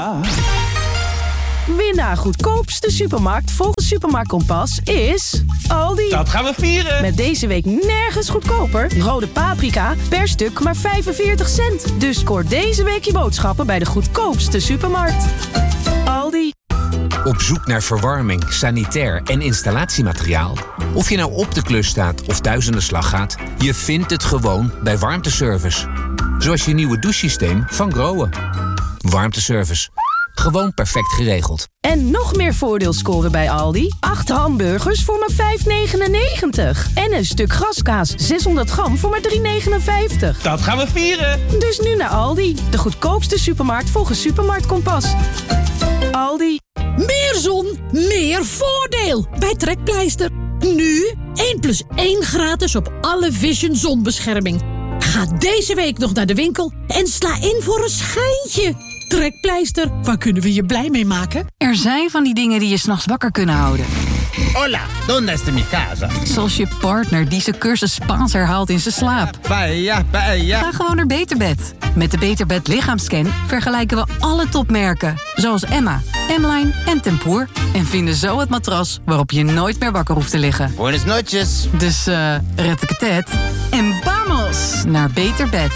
Winnaar goedkoopste supermarkt volgens Supermarkt Kompas is Aldi. Dat gaan we vieren. Met deze week nergens goedkoper. Rode paprika per stuk maar 45 cent. Dus scoor deze week je boodschappen bij de goedkoopste supermarkt. Aldi. Op zoek naar verwarming, sanitair en installatiemateriaal? Of je nou op de klus staat of thuis aan de slag gaat, je vindt het gewoon bij Warmteservice. Zoals je nieuwe douchesysteem van Grohe. Warmteservice. Gewoon perfect geregeld. En nog meer voordeel scoren bij Aldi. 8 hamburgers voor maar €5,99. En een stuk graskaas 600 gram voor maar €3,59. Dat gaan we vieren. Dus nu naar Aldi. De goedkoopste supermarkt volgens Supermarkt Kompas. Aldi. Meer zon, meer voordeel bij Trekpleister. Nu 1+1 gratis op alle Vision zonbescherming. Ga deze week nog naar de winkel en sla in voor een schijntje. Trekpleister, waar kunnen we je blij mee maken? Er zijn van die dingen die je 's nachts wakker kunnen houden. Hola, ¿dónde está mi casa? Zoals je partner die zijn cursus Spaans herhaalt in zijn slaap. Paella, paella. Ga gewoon naar Beterbed. Met de Beterbed lichaamscan vergelijken we alle topmerken. Zoals Emma, M-Line en Tempoor. En vinden zo het matras waarop je nooit meer wakker hoeft te liggen. Buenas noches. Dus red ik het en vamos naar Beterbed.